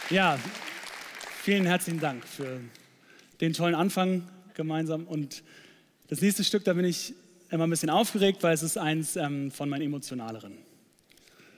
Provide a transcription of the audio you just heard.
Ja, vielen herzlichen Dank für den tollen Anfang gemeinsam. Und das nächste Stück, da bin ich immer ein bisschen aufgeregt, weil es ist eins von meinen emotionaleren.